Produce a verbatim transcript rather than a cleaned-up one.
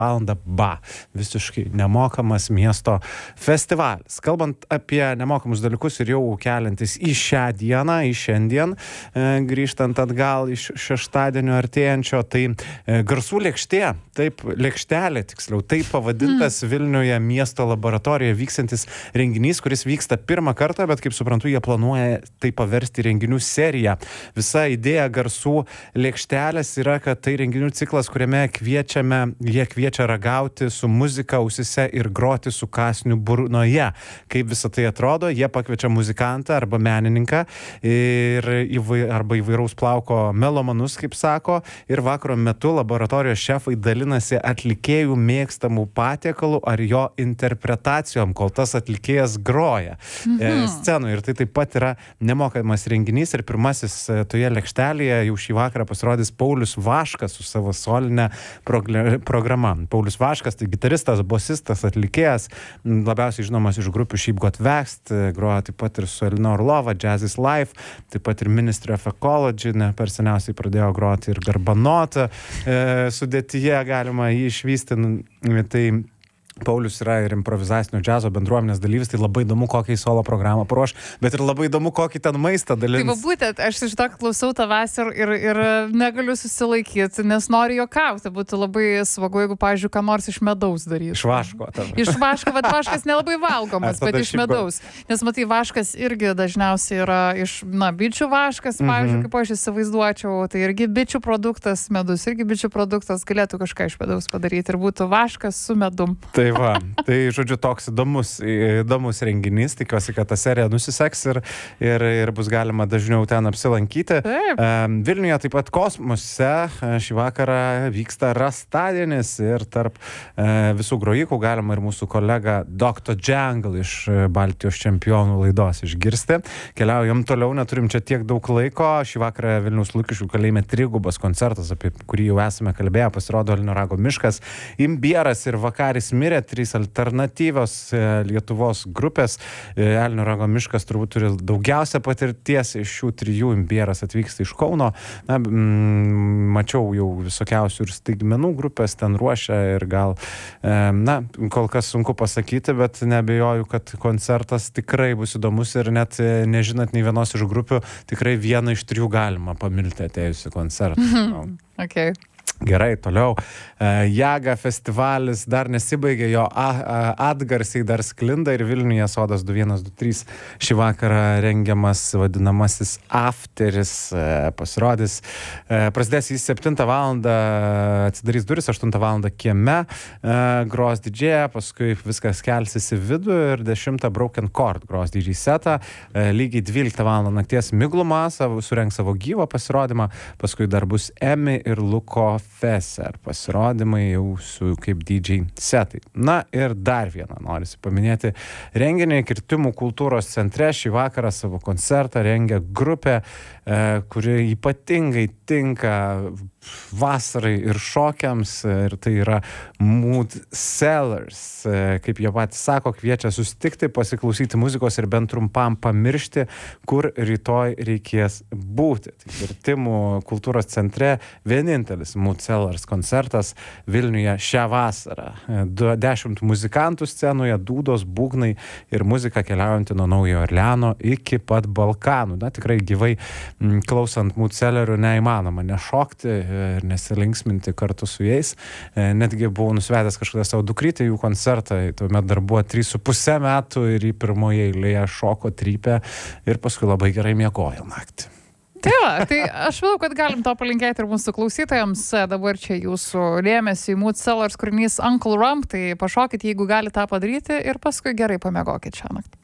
valandą ba. Visiškai nemokamas miesto festivalis. Kalbant apie nemokamus dalykus ir jau keliantis į šią dieną, į šiandien, e, grįžtant atgal iš šeštadienio artėjančio, tai e, garsų lėkštė, taip, lėkštelė tiksliau, taip pavadintas mm. Vilniuje miesto laboratorijoje vykstantis renginys, kuris vyksta pirmą kartą, bet kaip suprantu, jie planuoja tai paversti renginių seriją. Visa idėja garsų lėkštelės yra, kad tai renginių ciklas, kuriame kviečiame, jie kviečia ragauti su muzika ausise ir groti su kąsniu burnoje. Kaip visą tai atrodo, jie pakviečia muzikantą arba menininką ir įvai, arba įvairaus plauko melomanus, kaip sako, ir vakaro metu laboratorijos šefai dalinasi atlikėjų mėgstamų patiekalų ar jo interpretacijom, kol tas atlikėjas groja mhm. scenoje. Ir tai taip pat yra nemokamas renginys ir pirmasis toje lėkštelėje jau šį vakarą pasirodys Paulius Vaškas su savo solinė programa. Paulius Vaškas, tai gitaristas, bosistas, atlikėjas, labiausiai žinomas iš grupių Sheep Got Waxed, groja taip pat ir su Elina Orlova, Jazz is Life, taip pat ir Ministry of Ecology, ne per seniausiai pradėjo groti ir Garbanotą, e, sudėtyje galima jį išvysti, tai Paulius yra ir improvizacinio džiazo bendruomenės dalyvis, tai labai įdomu, kokią solo programą paruoš, bet ir labai įdomu, kokį ten maistą dalins. Tai va būtent, aš iš to klausau tavęs ir, ir, ir negaliu susilaikyti, nes noriu juokauti. Būtų labai smagu, jeigu, pavyzdžiui, ką nors iš medaus daryti. Iš vaško. Tam. Iš vaško, bet vaškas nelabai valgomas, bet iš medaus. Nes, matai, vaškas irgi dažniausiai yra iš, na, bičių vaškas, pavyzdžiui, mm-hmm. kaip aš įsivaizduočiau, tai irgi bičių produktas, medus irgi bičių produktas, galėtų kažką iš medaus padaryti ir būtų vaškas su medum. Tai va, tai žodžiu toks įdomus, įdomus renginys, tikiuosi, kad ta serija nusiseks ir, ir, ir bus galima dažniau ten apsilankyti. Taip. Vilniuje taip pat kosmose šį vakarą vyksta rastadienis ir tarp visų grojikų galima ir mūsų kolega doktor Jungle iš Baltijos čempionų laidos išgirsti. Keliaujam toliau, neturim čia tiek daug laiko. Šį vakarą Vilniaus Lukiškių kalėjime trigubas koncertas, apie kurį jau esame kalbėję, pasirodo Elnio Rago miškas, Imbieras ir Vakaris mirė, trys alternatyvios Lietuvos grupės. Elnio Rago miškas turbūt turi daugiausia patirties iš šių trijų, Imbieras atvyksta iš Kauno. Na, mm, mačiau jau visokiausių ir staigmenų grupės ten ruošia ir gal, e, na, kol kas sunku pasakyti, bet neabejoju, kad koncertas tikrai bus įdomus ir net nežinant nei vienos iš grupių, tikrai vieną iš trijų galima pamilti atėjusi koncertą. Mhm. Okay. Gerai, toliau. Jaga festivalis dar nesibaigė, jo atgarsiai dar sklinda ir Vilniuje Sodas du vienas du trys šį vakarą rengiamas vadinamasis afteris pasirodys. Prasidės jis septintą valandą, atsidarys duris, aštuntą valandą kieme, gros didžėja, paskui viskas kelsis į vidų ir dešimtą Broken Chord gros didžiai setą, lygiai dvyliktą valandą nakties Migluma surengs savo gyvą pasirodymą, paskui dar bus Emi ir Luko Feser pasirodymai jau su kaip D J setai. Na ir dar vieną norisi paminėti renginį Kirtimų kultūros centre. Šį vakarą savo koncertą rengia grupė, e, kuri ypatingai tinka vasarai ir šokiams, ir tai yra Mood Sellers. E, kaip jie patys sako, kviečia susitikti, pasiklausyti muzikos ir bent trumpam pamiršti, kur rytoj reikės būti. Tai Kirtimų kultūros centre vienintelis Mood Sellers koncertas Vilniuje šią vasarą. Dešimt muzikantų scenoje, dūdos, būgnai ir muzika keliaujanti nuo Naujojo Orleano iki pat Balkanų. Na, tikrai gyvai m, klausant Mood Sellerių neįmanoma nešokti ir nesilinksminti kartu su jais. Netgi buvau nusvedęs kažkada savo dukrytę jų koncertą, tuomet dar buvo trys su puse metų ir į pirmoje eilėje šoko, trypė ir paskui labai gerai miegojo naktį. Tai va, tai aš manau, kad galim to palinkėti ir mūsų klausytojams. Dabar čia jūsų dėmesį Mood Sellers kūrinys Uncle Rump, tai pašokit, jeigu gali tą padaryti ir paskui gerai pamiegokit šią naktį.